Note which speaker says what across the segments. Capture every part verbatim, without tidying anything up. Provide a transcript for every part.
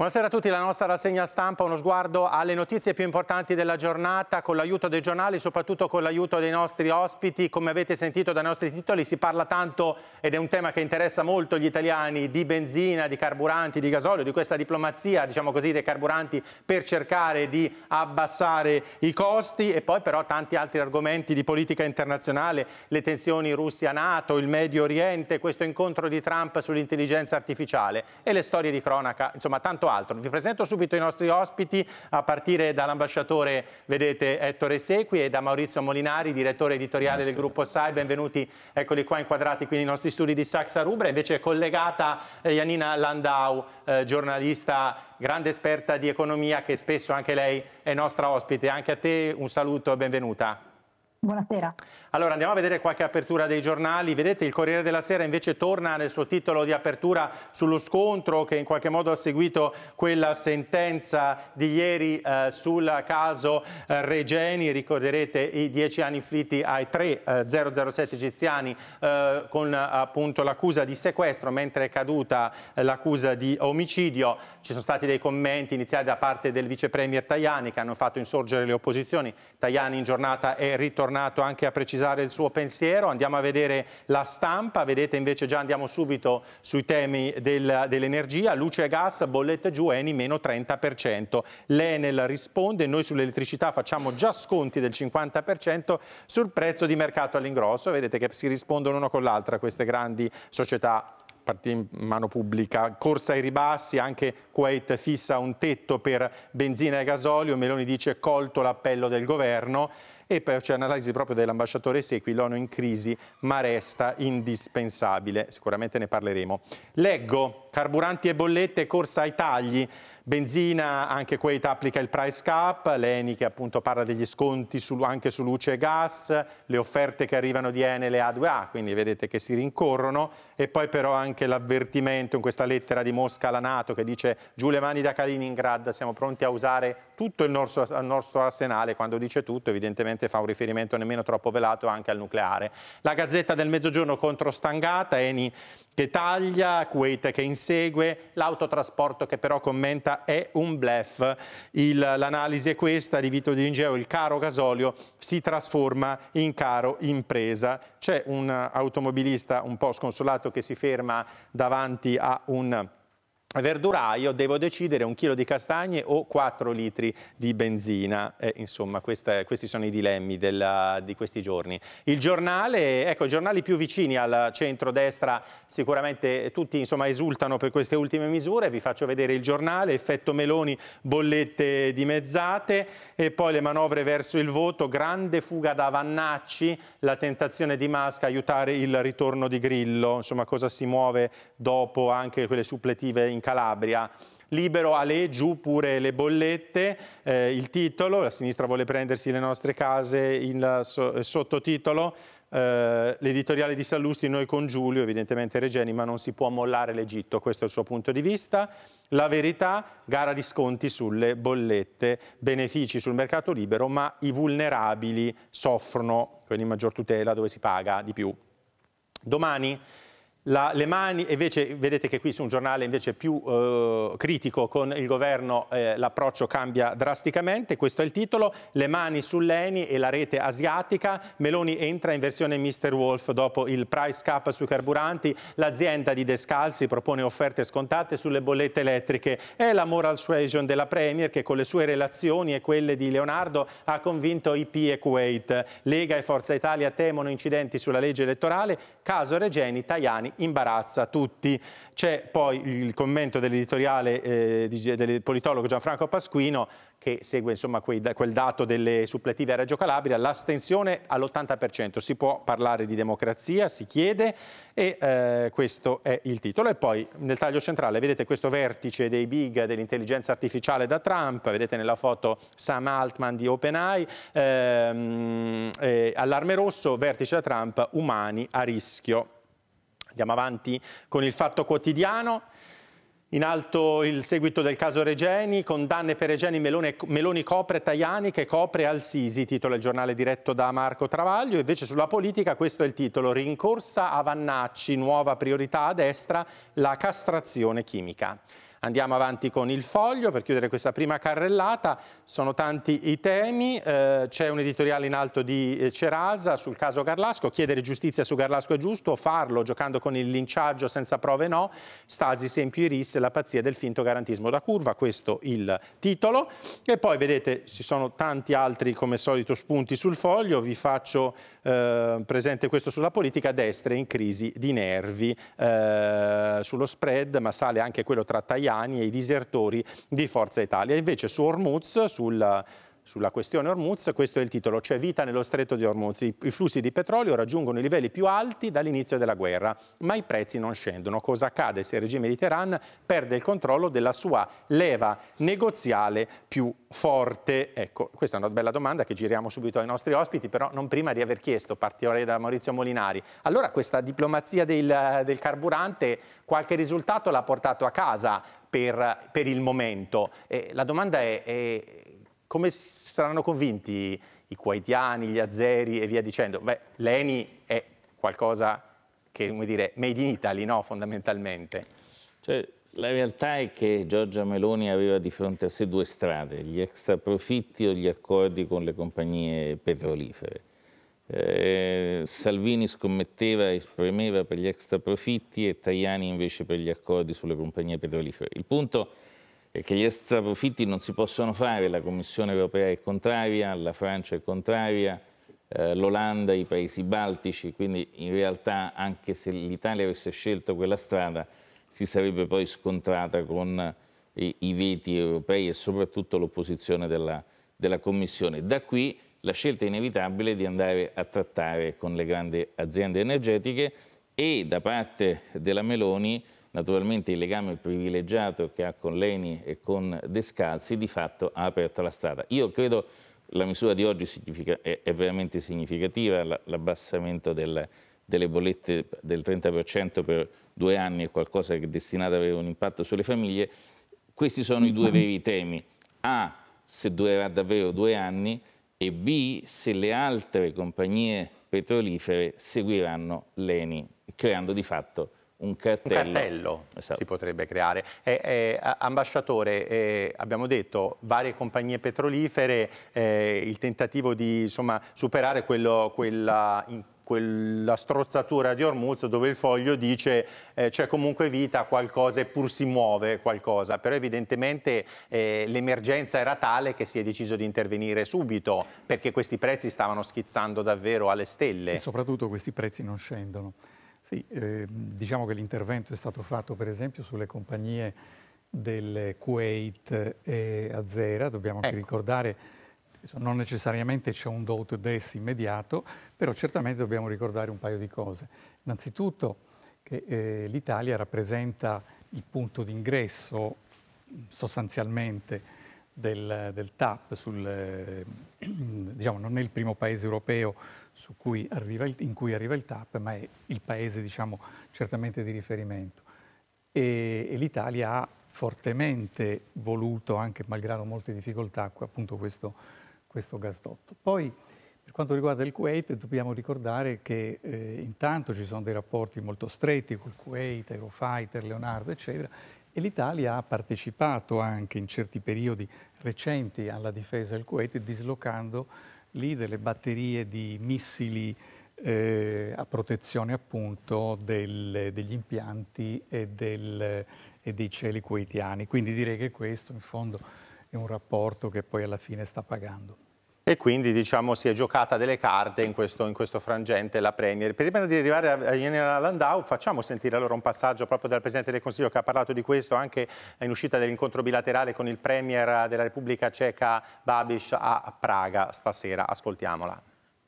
Speaker 1: Buonasera a tutti, la nostra rassegna stampa, uno sguardo alle notizie più importanti della giornata con l'aiuto dei giornali, soprattutto con l'aiuto dei nostri ospiti. Come avete sentito dai nostri titoli si parla tanto, ed è un tema che interessa molto gli italiani, di benzina, di carburanti, di gasolio, di questa diplomazia, diciamo così, dei carburanti per cercare di abbassare i costi, e poi però tanti altri argomenti di politica internazionale, le tensioni Russia-NATO, il Medio Oriente, questo incontro di Trump sull'intelligenza artificiale e le storie di cronaca, insomma tanto altro. Vi presento subito i nostri ospiti, a partire dall'ambasciatore, vedete, Ettore Sequi, e da Maurizio Molinari, direttore editoriale del gruppo S A I. Benvenuti, eccoli qua inquadrati qui nei nostri studi di Saxa Rubra. Invece è collegata eh, Janina Landau, eh, giornalista, grande esperta di economia, che spesso anche lei è nostra ospite. Anche a te un saluto e benvenuta.
Speaker 2: Buonasera.
Speaker 1: Allora andiamo a vedere qualche apertura dei giornali. Vedete, il Corriere della Sera invece torna nel suo titolo di apertura sullo scontro che in qualche modo ha seguito quella sentenza di ieri eh, sul caso eh, Regeni. Ricorderete i dieci anni inflitti ai tre eh, zero zero sette egiziani eh, con appunto l'accusa di sequestro, mentre è caduta eh, l'accusa di omicidio. Ci sono stati dei commenti iniziali da parte del vice premier Tajani che hanno fatto insorgere le opposizioni. Tajani in giornata è ritornato anche a precisare il suo pensiero. Andiamo a vedere La Stampa. Vedete invece già andiamo subito sui temi del, dell'energia. Luce e gas, bollette giù, Eni meno trenta per cento. L'Enel risponde: noi sull'elettricità facciamo già sconti del cinquanta per cento sul prezzo di mercato all'ingrosso. Vedete che si rispondono uno con l'altra queste grandi società in mano pubblica. Corsa ai ribassi, anche Kuwait fissa un tetto per benzina e gasolio. Meloni dice colto l'appello del governo. E poi c'è un'analisi proprio dell'ambasciatore Sequi: l'ONU in crisi ma resta indispensabile. Sicuramente ne parleremo. Leggo, carburanti e bollette, corsa ai tagli. Benzina, anche Kuwait applica il price cap, l'Eni che appunto parla degli sconti su, anche su luce e gas, le offerte che arrivano di Enel e A due A, quindi vedete che si rincorrono, e poi però anche l'avvertimento in questa lettera di Mosca alla NATO che dice: giù le mani da Kaliningrad, siamo pronti a usare tutto il nostro, il nostro arsenale. Quando dice tutto evidentemente fa un riferimento nemmeno troppo velato anche al nucleare. La Gazzetta del Mezzogiorno contro stangata, Eni che taglia, Kuwait che insegue, l'autotrasporto che però commenta è un bluff. L'analisi è questa di Vito Di Lingeo: il caro gasolio si trasforma in caro impresa. C'è un automobilista un po' sconsolato che si ferma davanti a un verduraio: devo decidere un chilo di castagne o quattro litri di benzina. Eh, insomma, questa, questi sono i dilemmi della, di questi giorni. Il giornale, ecco, i giornali più vicini al centrodestra sicuramente tutti insomma esultano per queste ultime misure. Vi faccio vedere il giornale: effetto Meloni, bollette dimezzate, e poi le manovre verso il voto, grande fuga da Vannacci, la tentazione di Musk aiutare il ritorno di Grillo. Insomma, cosa si muove dopo anche quelle suppletive in Calabria. Libero, Ale, giù pure le bollette, eh, il titolo: la sinistra vuole prendersi le nostre case, il so, sottotitolo, eh, l'editoriale di Sallusti, noi con Giulio, evidentemente Regeni, ma non si può mollare l'Egitto, questo è il suo punto di vista. La Verità, gara di sconti sulle bollette, benefici sul mercato libero, ma i vulnerabili soffrono, quelli in maggior tutela dove si paga di più. Domani, La, le mani, invece vedete che qui su un giornale invece più eh, critico con il governo eh, l'approccio cambia drasticamente. Questo è il titolo: le mani sull'Eni e la rete asiatica, Meloni entra in versione mister Wolf dopo il price cap sui carburanti, l'azienda di Descalzi propone offerte scontate sulle bollette elettriche. È la moral suasion della Premier che con le sue relazioni e quelle di Leonardo ha convinto I P e Kuwait. Lega e Forza Italia temono incidenti sulla legge elettorale, caso Regeni, Tajani imbarazza tutti. C'è poi il commento dell'editoriale eh, del politologo Gianfranco Pasquino che segue insomma quei, quel dato delle suppletive a Reggio Calabria: l'astensione all'ottanta per cento, si può parlare di democrazia, si chiede, e eh, questo è il titolo. E poi nel taglio centrale vedete questo vertice dei big dell'intelligenza artificiale da Trump, vedete nella foto Sam Altman di OpenAI, ehm, eh, allarme rosso, vertice da Trump, umani a rischio. Andiamo avanti con il Fatto Quotidiano. In alto il seguito del caso Regeni, condanne per Regeni, Meloni, Meloni copre Tajani che copre Al-Sisi, titola il giornale diretto da Marco Travaglio. Invece sulla politica questo è il titolo: rincorsa a Vannacci, nuova priorità a destra, la castrazione chimica. Andiamo avanti con il Foglio per chiudere questa prima carrellata. Sono tanti i temi, eh, c'è un editoriale in alto di eh, Cerasa sul caso Garlasco, chiedere giustizia su Garlasco è giusto, farlo giocando con il linciaggio senza prove no, Stasi, Sempio Iris, la pazzia del finto garantismo da curva, questo il titolo. E poi vedete ci sono tanti altri come solito spunti sul Foglio, vi faccio eh, presente questo sulla politica, destra in crisi di nervi, eh, sullo spread, ma sale anche quello tra Tajani e i disertori di Forza Italia. Invece su Hormuz, sul Sulla questione Hormuz, questo è il titolo, c'è vita nello stretto di Hormuz, I, i flussi di petrolio raggiungono i livelli più alti dall'inizio della guerra, ma i prezzi non scendono. Cosa accade se il regime di Teheran perde il controllo della sua leva negoziale più forte? Ecco, questa è una bella domanda che giriamo subito ai nostri ospiti, però non prima di aver chiesto, partirei da Maurizio Molinari. Allora questa diplomazia del, del carburante qualche risultato l'ha portato a casa per, per il momento? E la domanda è... è come saranno convinti i kuwaitiani, gli azeri e via dicendo? Beh, l'E N I è qualcosa che, come dire, made in Italy, no, fondamentalmente.
Speaker 2: Cioè, la realtà è che Giorgia Meloni aveva di fronte a sé due strade, gli extra profitti o gli accordi con le compagnie petrolifere. Eh, Salvini scommetteva e spremeva per gli extra profitti e Tajani invece per gli accordi sulle compagnie petrolifere. Il punto è che gli extra profitti non si possono fare, la Commissione europea è contraria, la Francia è contraria, eh, l'Olanda, i paesi baltici, quindi in realtà anche se l'Italia avesse scelto quella strada si sarebbe poi scontrata con i, i veti europei e soprattutto l'opposizione della, della Commissione. Da qui la scelta inevitabile di andare a trattare con le grandi aziende energetiche e da parte della Meloni naturalmente il legame privilegiato che ha con l'E N I e con Descalzi di fatto ha aperto la strada. Io credo la misura di oggi è, è veramente significativa, l'abbassamento del, delle bollette del trenta per cento per due anni è qualcosa che è destinato ad avere un impatto sulle famiglie. Questi sono i due veri temi. A, se durerà davvero due anni e B, se le altre compagnie petrolifere seguiranno l'E N I, creando di fatto un cartello,
Speaker 1: un cartello
Speaker 2: esatto.
Speaker 1: Si potrebbe creare. Eh, eh, ambasciatore, eh, abbiamo detto varie compagnie petrolifere, eh, il tentativo di insomma, superare quello, quella, in, quella strozzatura di Hormuz dove il Foglio dice eh, c'è comunque vita, qualcosa eppur si muove qualcosa, però evidentemente eh, l'emergenza era tale che si è deciso di intervenire subito perché questi prezzi stavano schizzando davvero alle stelle.
Speaker 3: E soprattutto questi prezzi non scendono. Sì, eh, diciamo che l'intervento è stato fatto per esempio sulle compagnie del Kuwait e Azera, dobbiamo anche ecco. ricordare, non necessariamente c'è un do to des immediato, però certamente dobbiamo ricordare un paio di cose. Innanzitutto che eh, l'Italia rappresenta il punto d'ingresso sostanzialmente del, del T A P, sul, eh, diciamo non è il primo paese europeo su cui arriva il, in cui arriva il T A P, ma è il paese diciamo, certamente di riferimento. E, e l'Italia ha fortemente voluto, anche malgrado molte difficoltà, appunto questo, questo gasdotto. Poi, per quanto riguarda il Kuwait, dobbiamo ricordare che eh, intanto ci sono dei rapporti molto stretti col Kuwait, Eurofighter, Leonardo, eccetera, e l'Italia ha partecipato anche in certi periodi recenti alla difesa del Kuwait, dislocando lì delle batterie di missili eh, a protezione appunto del, degli impianti e, del, e dei cieli kuwaitiani. Quindi direi che questo in fondo è un rapporto che poi alla fine sta pagando.
Speaker 1: E quindi diciamo si è giocata delle carte in questo, in questo frangente la Premier. Prima di arrivare a Jelena Landau facciamo sentire allora un passaggio proprio dal Presidente del Consiglio che ha parlato di questo anche in uscita dell'incontro bilaterale con il Premier della Repubblica Ceca Babiš a Praga stasera. Ascoltiamola.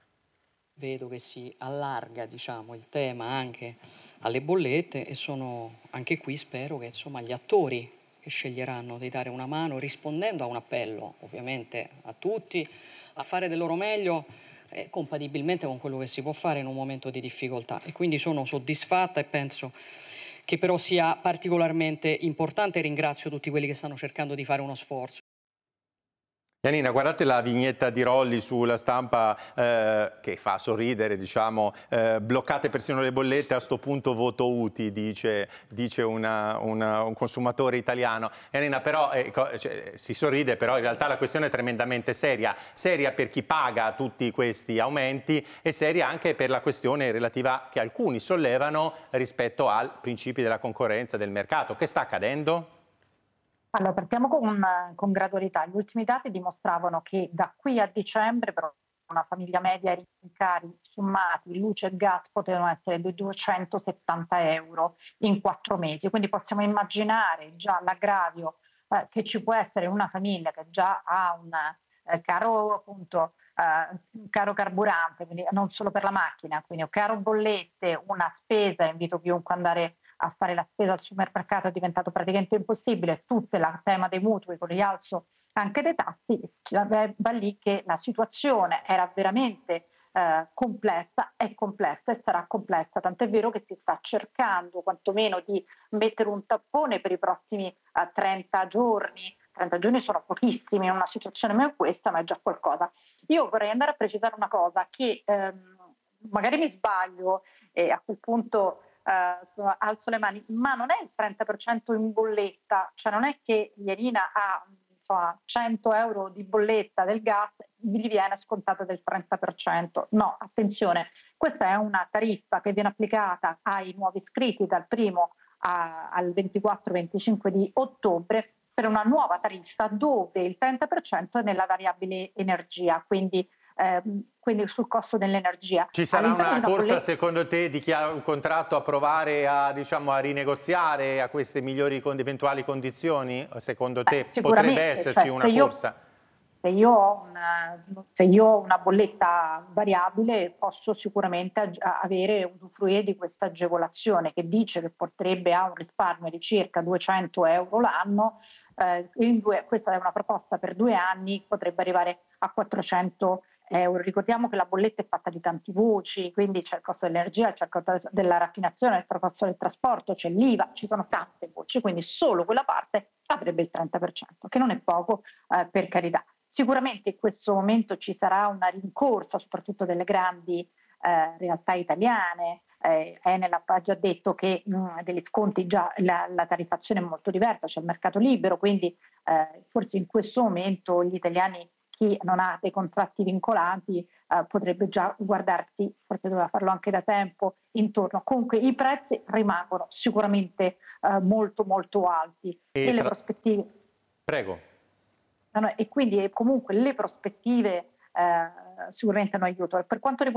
Speaker 4: Vedo che si allarga diciamo, il tema anche alle bollette e sono anche qui spero che insomma, gli attori che sceglieranno di dare una mano rispondendo a un appello ovviamente a tutti a fare del loro meglio eh, compatibilmente con quello che si può fare in un momento di difficoltà e quindi sono soddisfatta e penso che però sia particolarmente importante e ringrazio tutti quelli che stanno cercando di fare uno sforzo.
Speaker 1: Janina, guardate la vignetta di Rolli sulla stampa eh, che fa sorridere, diciamo, eh, bloccate persino le bollette, a sto punto voto U T I, dice, dice una, una, un consumatore italiano. Janina, però eh, cioè, si sorride, però in realtà la questione è tremendamente seria, seria per chi paga tutti questi aumenti e seria anche per la questione relativa che alcuni sollevano rispetto ai principi della concorrenza del mercato. Che sta accadendo?
Speaker 5: Allora, partiamo con, con gradualità. Gli ultimi dati dimostravano che da qui a dicembre per una famiglia media i rincari sommati luce e gas potevano essere di duecentosettanta euro in quattro mesi. Quindi possiamo immaginare già l'aggravio eh, che ci può essere in una famiglia che già ha un eh, caro, appunto, eh, un caro carburante, quindi non solo per la macchina, quindi un caro bollette, una spesa. Invito chiunque ad andare a fare la spesa al supermercato, è diventato praticamente impossibile, tutto il tema dei mutui con il rialzo anche dei tassi, va lì che la situazione era veramente eh, complessa, è complessa e sarà complessa, tant'è vero che si sta cercando quantomeno di mettere un tappone per i prossimi eh, trenta giorni. trenta giorni sono pochissimi in una situazione come questa, ma è già qualcosa. Io vorrei andare a precisare una cosa, che ehm, magari mi sbaglio e a quel punto Uh, alzo le mani, ma non è il trenta per cento in bolletta, cioè non è che Janina ha insomma, cento euro di bolletta del gas, gli viene scontata del trenta per cento. No, attenzione, questa è una tariffa che viene applicata ai nuovi iscritti dal primo a, al ventiquattro venticinque di ottobre per una nuova tariffa dove il trenta per cento è nella variabile energia, quindi Eh, quindi sul costo dell'energia.
Speaker 1: Ci sarà una corsa, secondo te, di chi ha un contratto a provare a, diciamo, a rinegoziare a queste migliori con eventuali condizioni? Secondo te
Speaker 5: Beh,
Speaker 1: potrebbe esserci
Speaker 5: cioè,
Speaker 1: una
Speaker 5: io,
Speaker 1: corsa?
Speaker 5: Se io, ho una, se io ho una bolletta variabile posso sicuramente avere, usufruire di questa agevolazione che dice che porterebbe a un risparmio di circa duecento euro l'anno. Eh, in due, questa è una proposta per due anni, potrebbe arrivare a quattrocento euro. Ricordiamo che la bolletta è fatta di tanti voci, quindi c'è il costo dell'energia, c'è il costo della raffinazione, c'è il costo del trasporto, c'è l'I V A, ci sono tante voci, quindi solo quella parte avrebbe il trenta per cento, che non è poco, eh, per carità. Sicuramente in questo momento ci sarà una rincorsa, soprattutto delle grandi eh, realtà italiane. Eh, Enel ha già detto che mh, degli sconti già la, la tariffazione è molto diversa, c'è il mercato libero, quindi eh, forse in questo momento gli italiani, chi non ha dei contratti vincolanti, eh, potrebbe già guardarsi, forse doveva farlo anche da tempo, intorno. Comunque i prezzi rimangono sicuramente eh, molto molto alti e, e le prospettive.
Speaker 1: Prego.
Speaker 5: E quindi comunque le prospettive eh, sicuramente hanno aiuto. Per quanto riguarda